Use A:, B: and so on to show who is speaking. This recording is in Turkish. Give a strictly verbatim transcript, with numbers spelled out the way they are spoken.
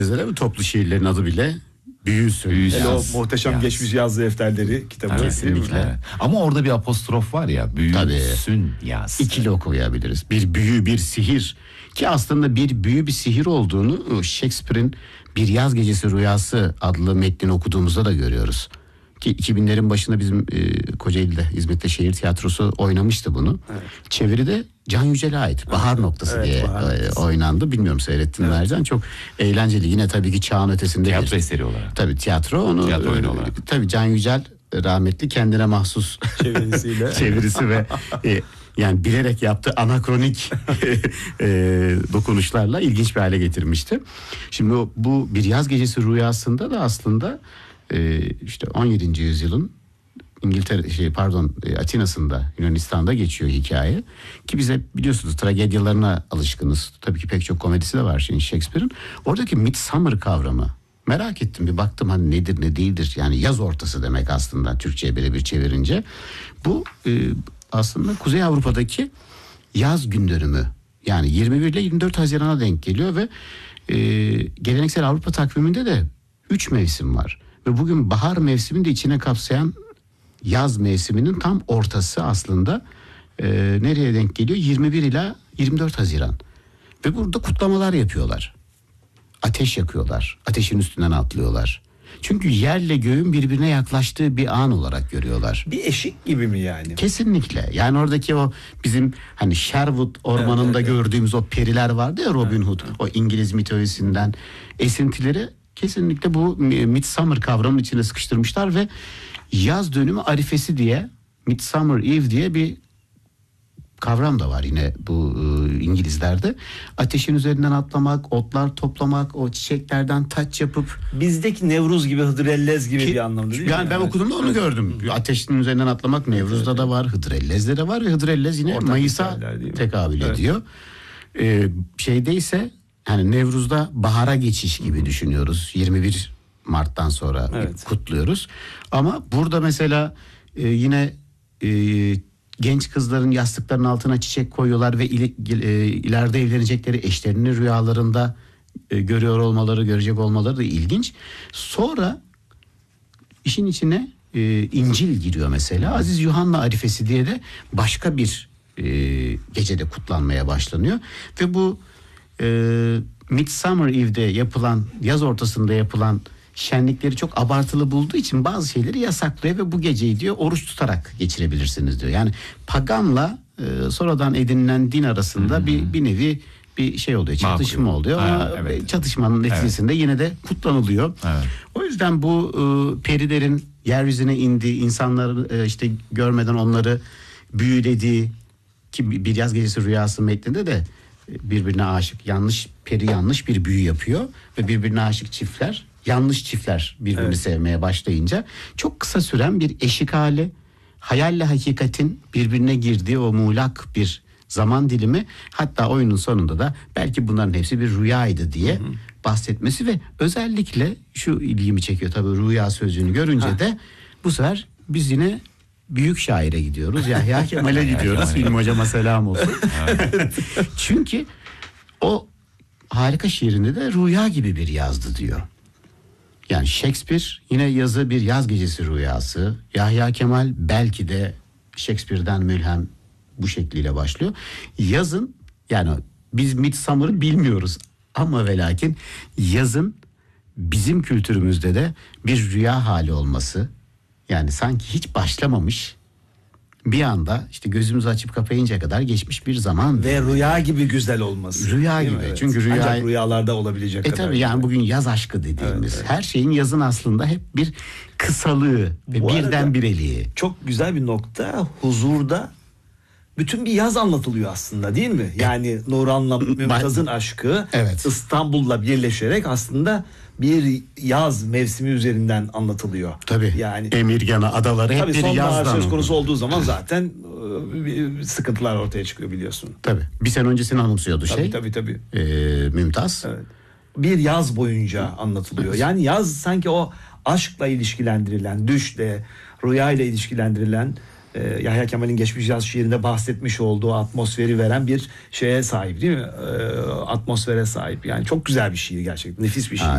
A: Mesela bu toplu şiirlerin adı bile Büyüsün.
B: Büyüsün.
C: O muhteşem
B: Yaz.
C: geçmiş yazdığı defterleri kitabı.
B: Evet,
A: kesinlikle.
B: evet. Ama orada bir apostrof var ya, büyüsün yaz.
A: İkili okuyabiliriz. Bir büyü, bir sihir. Ki aslında bir büyü, bir sihir olduğunu Shakespeare'in Bir Yaz Gecesi Rüyası adlı metnini okuduğumuzda da görüyoruz. Ki iki binlerin başında bizim e, Kocaeli'de, İzmit'te şehir tiyatrosu oynamıştı bunu. Evet. Çeviride Can Yücel'e ait Bahar evet. Noktası evet, diye Bahar e, oynandı. Bilmiyorum seyrettin mi evet. Ercan? Çok eğlenceli. Yine tabii ki çağın ötesinde.
B: Tiyatro
A: bir,
B: eseri olarak.
A: Tabii tiyatro onu.
B: Tiyatro oyunu
A: e,
B: olarak.
A: Tabii Can Yücel rahmetli kendine mahsus
C: çevirisiyle
A: çevirisi ve e, yani bilerek yaptığı anakronik e, dokunuşlarla ilginç bir hale getirmişti. Şimdi o, bu Bir Yaz Gecesi Rüyası'nda da aslında e, işte on yedinci yüzyılın İngiltere şey pardon e, Atina'sında, Yunanistan'da geçiyor hikaye. Ki bize biliyorsunuz tragedyalarına alışkınız. Tabii ki pek çok komedisi de var şimdi Shakespeare'in. Oradaki midsummer kavramı merak ettim, bir baktım hani nedir ne değildir. Yani yaz ortası demek aslında Türkçe'ye birebir çevirince. Bu e, aslında Kuzey Avrupa'daki yaz gün dönümü. Yani yirmi bir ile yirmi dört Haziran'a denk geliyor ve e, geleneksel Avrupa takviminde de üç mevsim var. Ve bugün bahar mevsimini de içine kapsayan yaz mevsiminin tam ortası aslında e, nereye denk geliyor? yirmi bir ila yirmi dört Haziran. Ve burada kutlamalar yapıyorlar. Ateş yakıyorlar. Ateşin üstünden atlıyorlar. Çünkü yerle göğün birbirine yaklaştığı bir an olarak görüyorlar.
C: Bir eşik gibi mi yani?
A: Kesinlikle. Yani oradaki o bizim hani Sherwood ormanında evet, evet, gördüğümüz evet. o periler vardı ya, Robin Hood. Evet, evet. O İngiliz mitolojisinden esintileri kesinlikle bu Midsummer kavramının içine sıkıştırmışlar ve yaz dönümü arifesi diye, Midsummer Eve diye bir kavram da var yine bu e, İngilizlerde. Ateşin üzerinden atlamak, otlar toplamak, o çiçeklerden taç yapıp.
C: Bizdeki Nevruz gibi, Hıdrellez gibi
A: Ki,
C: bir anlamda değil
A: yani
C: mi?
A: ben
C: Yani
A: okuduğumda onu gördüm. Ateşin üzerinden atlamak Nevruz'da da var, Hıdrellez'de de var ve Hıdrellez yine Ortak Mayıs'a tekabül evet. ediyor. Ee, şeyde ise hani Nevruz'da bahara geçiş gibi Hı-hı. düşünüyoruz. yirmi bir Mart'tan sonra evet. kutluyoruz. Ama burada mesela e, yine e, genç kızların yastıklarının altına çiçek koyuyorlar ve il, e, ileride evlenecekleri eşlerini rüyalarında e, görüyor olmaları, görecek olmaları da ilginç. Sonra işin içine e, İncil giriyor mesela. Aziz Yuhanna Arifesi diye de başka bir e, gecede kutlanmaya başlanıyor. Ve bu e, Midsummer Eve'de yapılan, yaz ortasında yapılan şenlikleri çok abartılı bulduğu için bazı şeyleri yasaklıyor ve bu geceyi diyor oruç tutarak geçirebilirsiniz diyor. Yani paganla e, sonradan edinilen din arasında hmm. bir bir nevi bir şey oluyor, çatışma Makul. oluyor ama ha, evet. çatışmanın neticesinde evet. yine de kutlanılıyor. Evet. O yüzden bu e, perilerin yeryüzüne indiği, insanları e, işte görmeden onları büyülediği, ki Bir Yaz Gecesi Rüyası metninde de birbirine aşık yanlış peri yanlış bir büyü yapıyor ve birbirine aşık çiftler, yanlış çiftler birbirini evet. sevmeye başlayınca çok kısa süren bir eşik hali, hayalle hakikatin birbirine girdiği o muğlak bir zaman dilimi, hatta oyunun sonunda da belki bunların hepsi bir rüyaydı diye hı hı. bahsetmesi ve özellikle şu ilgimi çekiyor tabii, rüya sözcüğünü görünce ha. de bu sefer biz yine büyük şaire gidiyoruz. Yahya Kemal'e gidiyoruz. Film hocama selam olsun. Çünkü o harika şiirinde de rüya gibi bir yazdı diyor. Yani Shakespeare yine yazı Bir Yaz Gecesi Rüyası. Yahya Kemal belki de Shakespeare'den mülhem bu şekliyle başlıyor. Yazın, yani biz Midsummer'ı bilmiyoruz ama ve lakin yazın bizim kültürümüzde de bir rüya hali olması, yani sanki hiç başlamamış, bir anda işte gözümüzü açıp kapayıncaya kadar geçmiş bir zaman.
C: Ve rüya gibi güzel olması.
A: Rüya gibi. Evet. Çünkü rüya...
C: Ancak rüyalarda olabilecek
A: e
C: kadar.
A: tabii yani bugün yaz aşkı dediğimiz. Evet, evet. Her şeyin yazın aslında hep bir kısalığı ve birdenbireliği.
C: Çok güzel bir nokta. Huzurda bütün bir yaz anlatılıyor aslında, değil mi? Yani Nurhan'la Mümtaz'ın aşkı evet. İstanbul'la birleşerek aslında bir yaz mevsimi üzerinden anlatılıyor.
A: Tabii. Yani Emirgan'a, adaları hep bir yazdan
C: söz konusu olduğu zaman zaten e, sıkıntılar ortaya çıkıyor biliyorsun.
A: Tabii. Bir sene öncesini anımsıyordu
C: tabii,
A: şey.
C: Tabii tabii.
A: E, Mümtaz.
C: Evet. Bir yaz boyunca anlatılıyor. Evet. Yani yaz sanki o aşkla ilişkilendirilen, düşle, rüyayla ilişkilendirilen, e, Yahya Kemal'in Geçmiş Yaz şiirinde bahsetmiş olduğu atmosferi veren bir şeye sahip, değil mi? E, atmosfere sahip. Yani çok güzel bir şiir gerçekten. Nefis bir şiir.